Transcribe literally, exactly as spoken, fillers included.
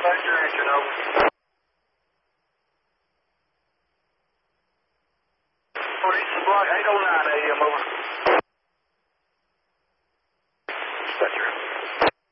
Factor engine, over. Eastern block eight oh nine A M, over. Dispatcher.